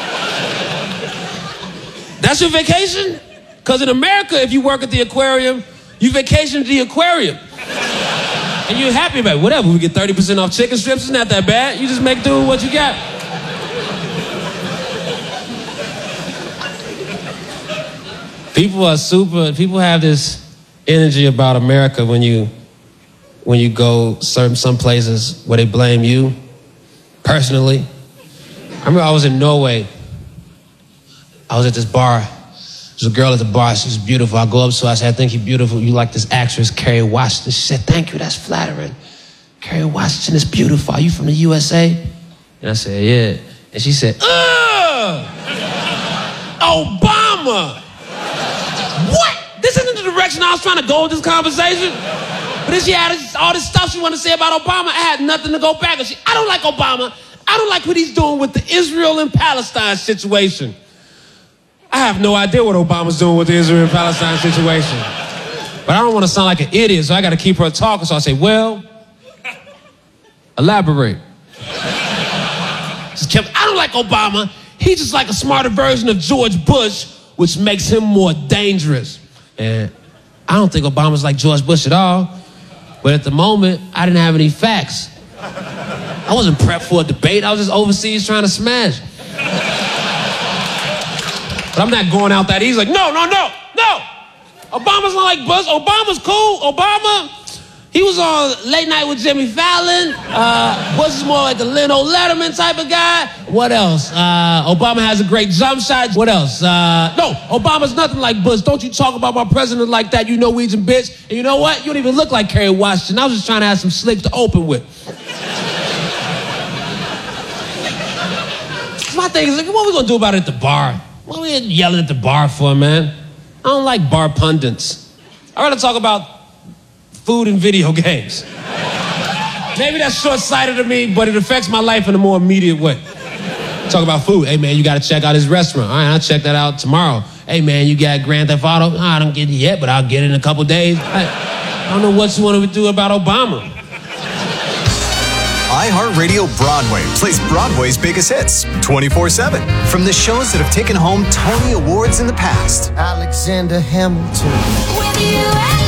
That's your vacation? Because in America, if you work at the aquarium, you vacation at the aquarium. And you're happy about it. Whatever, we get thirty percent off chicken strips. It's not that bad. You just make do with what you got." People are super, people have this energy about America when you when you go certain some places where they blame you personally. I remember I was in Norway. I was at this bar. There's a girl at the bar. She was beautiful. I go up to her. I said, "I think you're beautiful. You like this actress, Kerry Washington." She said, "Thank you. That's flattering. Kerry Washington is beautiful. Are you from the U S A?" And I said, "Yeah." And she said, "Ugh! Obama! What? This isn't the direction I was trying to go with this conversation." But then she had all this stuff she wanted to say about Obama. I had nothing to go back. And she, "I don't like Obama. I don't like what he's doing with the Israel and Palestine situation." I have no idea what Obama's doing with the Israel and Palestine situation. But I don't want to sound like an idiot, so I got to keep her talking. So I say, "Well, elaborate." Just kept, "I don't like Obama. He's just like a smarter version of George Bush, which makes him more dangerous." And I don't think Obama's like George Bush at all. But at the moment, I didn't have any facts. I wasn't prepped for a debate. I was just overseas trying to smash. But I'm not going out that easy. Like, no, no, no, no. Obama's not like Bush. Obama's cool. Obama, he was on Late Night with Jimmy Fallon. Uh, Bush is more like a Leno Letterman type of guy. What else? Uh, Obama has a great jump shot. What else? Uh, no, Obama's nothing like Bush. Don't you talk about my president like that, you Norwegian bitch. And you know what? You don't even look like Kerry Washington. I was just trying to have some slicks to open with. My thing is, like, what are we going to do about it at the bar? What are we yelling at the bar for, man? I don't like bar pundits. I'd rather talk about food and video games. Maybe that's short-sighted of me, but it affects my life in a more immediate way. Talk about food. "Hey, man, you got to check out his restaurant." "All right, I'll check that out tomorrow." "Hey, man, you got Grand Theft Auto?" "Oh, I don't get it yet, but I'll get it in a couple days." I, I don't know what you want to do about Obama. iHeartRadio Broadway plays Broadway's biggest hits twenty-four seven. From the shows that have taken home Tony Awards in the past. Alexander Hamilton. With you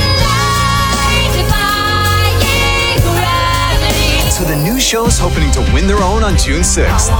to the new shows hoping to win their own on June sixth.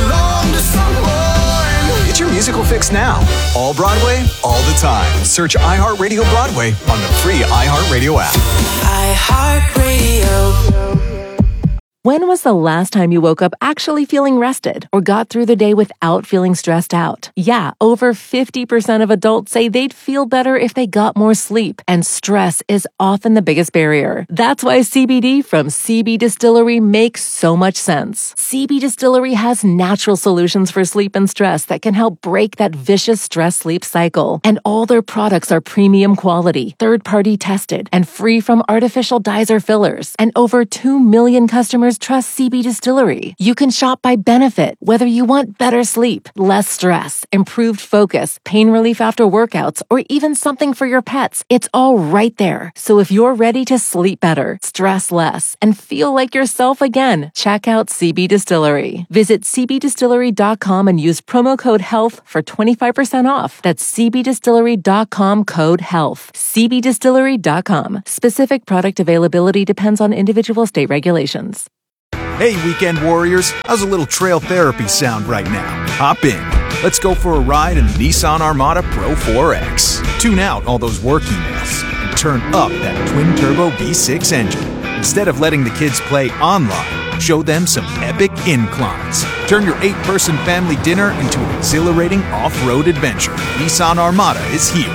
Get your musical fix now. All Broadway, all the time. Search iHeartRadio Broadway on the free iHeartRadio app. iHeartRadio. When was the last time you woke up actually feeling rested or got through the day without feeling stressed out? Yeah, over fifty percent of adults say they'd feel better if they got more sleep, and stress is often the biggest barrier. That's why C B D from C B Distillery makes so much sense. C B Distillery has natural solutions for sleep and stress that can help break that vicious stress-sleep cycle. And all their products are premium quality, third-party tested, and free from artificial dyes or fillers. And over two million customers trust C B Distillery. You can shop by benefit, whether you want better sleep, less stress, improved focus, pain relief after workouts, or even something for your pets. It's all right there. So if you're ready to sleep better, stress less, and feel like yourself again, check out C B Distillery. Visit c b distillery dot com and use promo code HEALTH for twenty-five percent off. That's c b distillery dot com code HEALTH. c b distillery dot com. Specific product availability depends on individual state regulations. Hey, weekend warriors, how's a little trail therapy sound right now? Hop in. Let's go for a ride in the Nissan Armada Pro four X. Tune out all those work emails and turn up that twin-turbo V six engine. Instead of letting the kids play online, show them some epic inclines. Turn your eight-person family dinner into an exhilarating off-road adventure. Nissan Armada is here.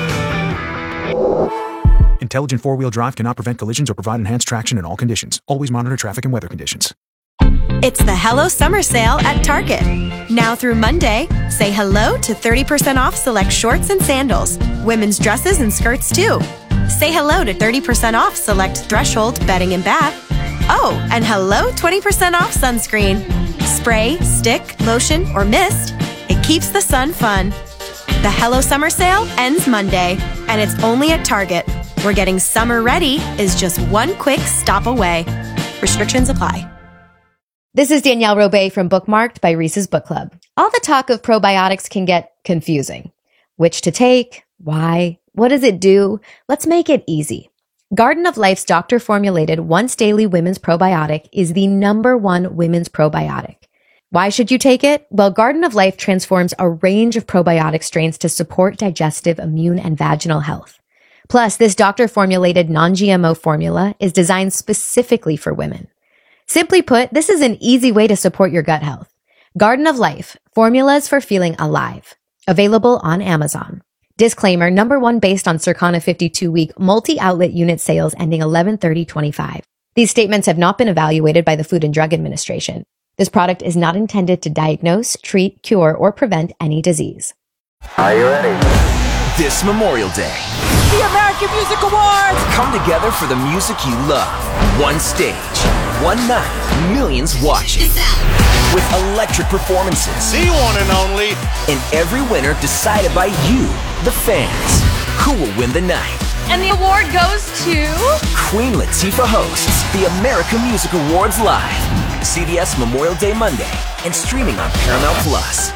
Intelligent four-wheel drive cannot prevent collisions or provide enhanced traction in all conditions. Always monitor traffic and weather conditions. It's the Hello Summer Sale at Target. Now through Monday, say hello to thirty percent off select shorts and sandals, women's dresses and skirts too. Say hello to thirty percent off select Threshold bedding and bath. Oh, and hello twenty percent off sunscreen. Spray, stick, lotion, or mist. It keeps the sun fun. The Hello Summer Sale ends Monday, and it's only at Target, where getting summer ready is just one quick stop away. Restrictions apply. This is Danielle Robay from Bookmarked by Reese's Book Club. All the talk of probiotics can get confusing. Which to take? Why? What does it do? Let's make it easy. Garden of Life's doctor-formulated once-daily women's probiotic is the number one women's probiotic. Why should you take it? Well, Garden of Life transforms a range of probiotic strains to support digestive, immune, and vaginal health. Plus, this doctor-formulated non-G M O formula is designed specifically for women. Simply put, this is an easy way to support your gut health. Garden of Life, formulas for feeling alive. Available on Amazon. Disclaimer, number one based on Circana fifty-two week multi-outlet unit sales ending eleven thirty twenty-five. These statements have not been evaluated by the Food and Drug Administration. This product is not intended to diagnose, treat, cure, or prevent any disease. Are you ready? This Memorial Day, The American Music Awards! come together for the music you love. One stage, one night, millions watching. With electric performances. The one and only. And every winner decided by you, the fans. Who will win the night? And the award goes to... Queen Latifah hosts the American Music Awards live. C B S Memorial Day Monday and streaming on Paramount Plus.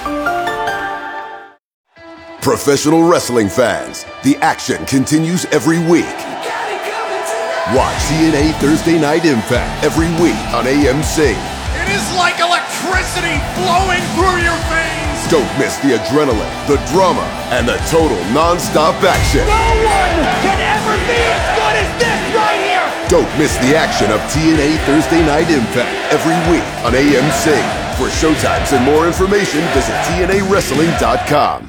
Professional wrestling fans, the action continues every week. Watch T N A Thursday Night Impact every week on A M C. It is like electricity flowing through your veins. Don't miss the adrenaline, the drama, and the total non-stop action. No one can ever be as good as this right here. Don't miss the action of T N A Thursday Night Impact every week on A M C. For showtimes and more information, visit T N A wrestling dot com.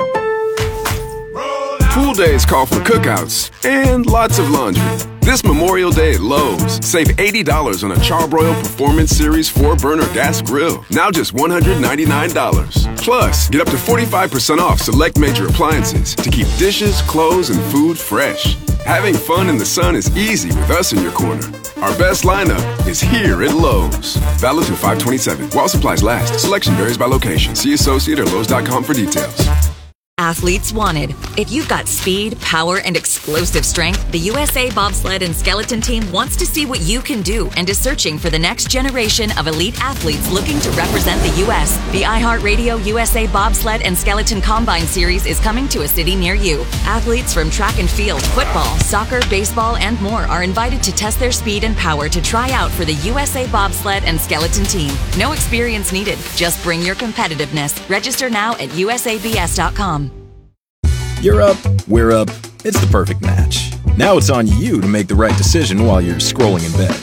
Pool days call for cookouts and lots of laundry. This Memorial Day at Lowe's, save eighty dollars on a Charbroil Performance Series four burner gas grill. Now just one hundred ninety-nine dollars. Plus, get up to forty-five percent off select major appliances to keep dishes, clothes, and food fresh. Having fun in the sun is easy with us in your corner. Our best lineup is here at Lowe's. Valid through five twenty-seven. While supplies last. Selection varies by location. See associate or lowes dot com for details. Athletes wanted. If you've got speed, power, and explosive strength, the U S A Bobsled and Skeleton Team wants to see what you can do and is searching for the next generation of elite athletes looking to represent the U S The iHeartRadio U S A Bobsled and Skeleton Combine Series is coming to a city near you. Athletes from track and field, football, soccer, baseball, and more are invited to test their speed and power to try out for the U S A Bobsled and Skeleton Team. No experience needed. Just bring your competitiveness. Register now at U S A B S dot com. You're up, we're up, it's the perfect match. Now it's on you to make the right decision while you're scrolling in bed.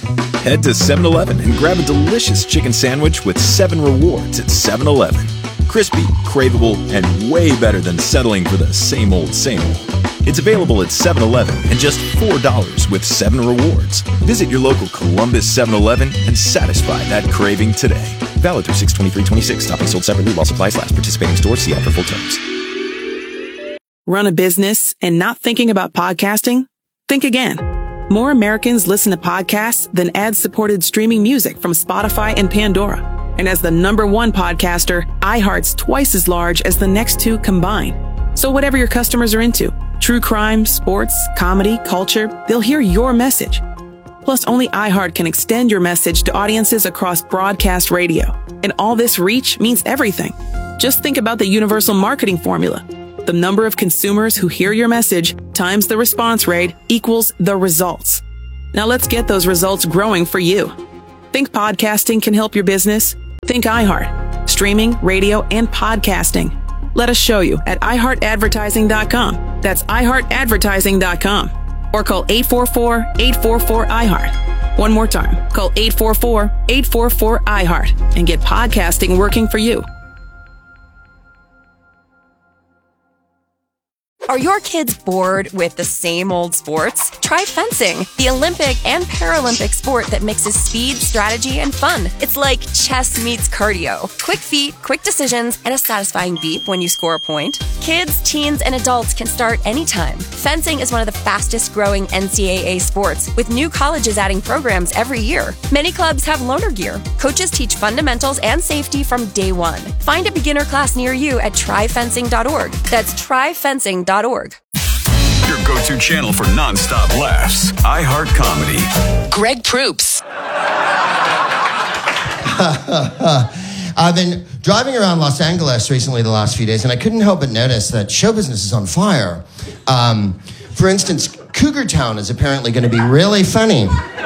Head to seven eleven and grab a delicious chicken sandwich with seven rewards at seven eleven. Crispy, craveable, and way better than settling for the same old, same old. It's available at seven eleven and just four dollars with seven rewards. Visit your local Columbus seven eleven and satisfy that craving today. Valid through six twenty-three twenty-six. Topping sold separately while supplies last. Participating stores. See ad for full terms. Run a business and not thinking about podcasting? Think again. More Americans listen to podcasts than ad-supported streaming music from Spotify and Pandora. And as the number one podcaster, iHeart's twice as large as the next two combined. So whatever your customers are into, true crime, sports, comedy, culture, they'll hear your message. Plus, only iHeart can extend your message to audiences across broadcast radio. And all this reach means everything. Just think about the universal marketing formula. The number of consumers who hear your message times the response rate equals the results. Now let's get those results growing for you. Think podcasting can help your business? Think iHeart. Streaming, radio, and podcasting. Let us show you at i heart advertising dot com. That's i heart advertising dot com. Or call eight four four, eight four four, I heart. One more time. Call eight four four, eight four four, I heart and get podcasting working for you. Are your kids bored with the same old sports? Try fencing, the Olympic and Paralympic sport that mixes speed, strategy, and fun. It's like chess meets cardio. Quick feet, quick decisions, and a satisfying beep when you score a point. Kids, teens, and adults can start anytime. Fencing is one of the fastest growing N C double A sports, with new colleges adding programs every year. Many clubs have loaner gear. Coaches teach fundamentals and safety from day one. Find a beginner class near you at try fencing dot org. That's try fencing dot org. Your go-to channel for non-stop laughs. iHeart Comedy. Greg Proops. I've been driving around Los Angeles recently the last few days, and I couldn't help but notice that show business is on fire. Um, for instance, Cougar Town is apparently going to be really funny.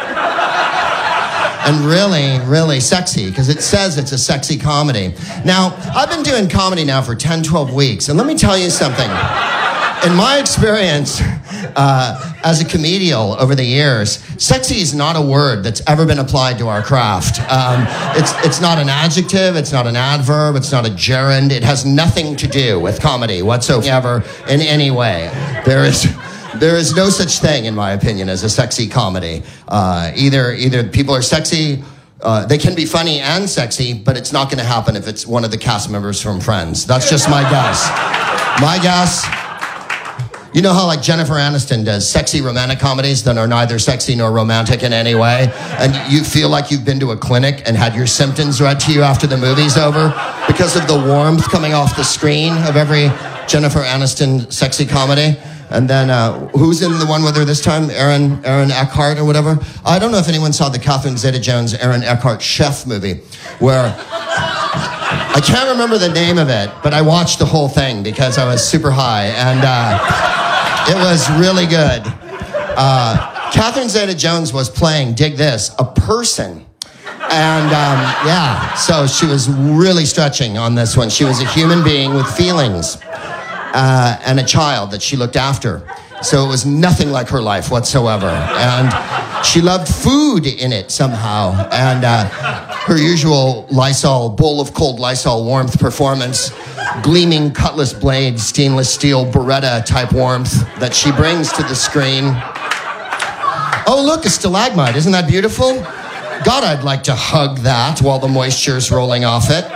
And really, really sexy, because it says it's a sexy comedy. Now, I've been doing comedy now for ten, twelve weeks, and let me tell you something. In my experience uh, as a comedian over the years, sexy is not a word that's ever been applied to our craft. Um, it's, it's not an adjective, it's not an adverb, it's not a gerund. It has nothing to do with comedy whatsoever in any way. There is... There is no such thing, in my opinion, as a sexy comedy. Uh, either, either people are sexy, uh, they can be funny and sexy, but it's not going to happen if it's one of the cast members from Friends. That's just my guess. My guess. You know how like Jennifer Aniston does sexy romantic comedies that are neither sexy nor romantic in any way, and you feel like you've been to a clinic and had your symptoms read to you after the movie's over because of the warmth coming off the screen of every Jennifer Aniston sexy comedy. And then, uh, who's in the one with her this time? Aaron Aaron Eckhart or whatever? I don't know if anyone saw the Catherine Zeta-Jones Aaron Eckhart Chef movie, where I can't remember the name of it, but I watched the whole thing because I was super high, and uh, it was really good. Uh, Catherine Zeta-Jones was playing, dig this, a person. And um, yeah, so she was really stretching on this one. She was a human being with feelings. Uh, and a child that she looked after. So it was nothing like her life whatsoever. And she loved food in it somehow. And uh, her usual Lysol, bowl of cold Lysol warmth performance, gleaming cutlass blade, stainless steel Beretta type warmth that she brings to the screen. Oh, look, a stalagmite. Isn't that beautiful? God, I'd like to hug that while the moisture's rolling off it.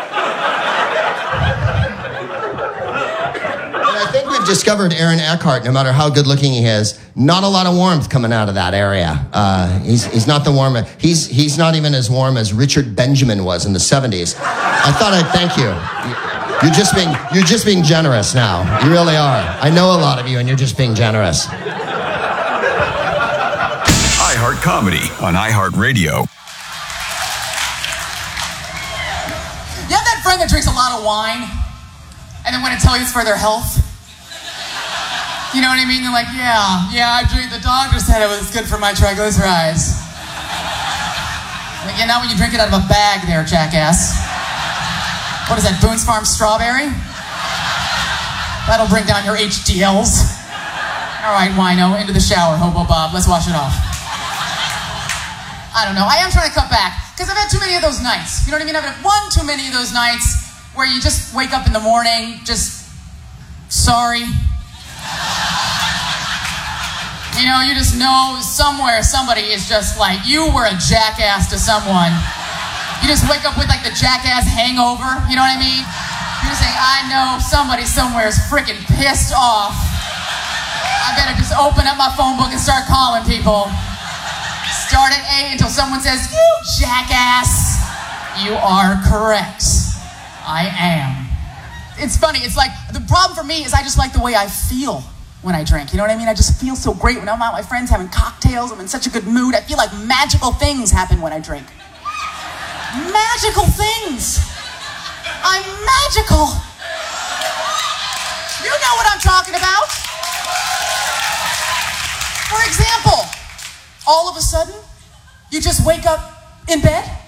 Discovered Aaron Eckhart, no matter how good looking he is, not a lot of warmth coming out of that area. Uh, he's he's not the warm. He's he's not even as warm as Richard Benjamin was in the seventies. I thought I'd thank you. You're just being you're just being generous now. You really are. I know a lot of you, and you're just being generous. iHeart Comedy on iHeartRadio. You have that friend that drinks a lot of wine, and then when it tells you it's for their health. You know what I mean? They're like, yeah, yeah, I drink, the doctor said it was good for my triglycerides. Like, yeah, not when you drink it out of a bag there, jackass. What is that, Boone's Farm strawberry? That'll bring down your H D Ls. All right, wino, into the shower, Hobo Bob, let's wash it off. I don't know. I am trying to cut back because I've had too many of those nights. You know what I mean? I've had one too many of those nights where you just wake up in the morning, just sorry. You know, you just know somewhere somebody is just like, you were a jackass to someone. You just wake up with like the jackass hangover, you know what I mean? You're just saying, I know somebody somewhere is freaking pissed off. I better just open up my phone book and start calling people. Start at A until someone says, you jackass. You are correct. I am. It's funny, it's like, the problem for me is I just like the way I feel when I drink. You know what I mean? I just feel so great when I'm out with my friends having cocktails. I'm in such a good mood. I feel like magical things happen when I drink. Magical things. I'm magical. You know what I'm talking about. For example, all of a sudden, you just wake up in bed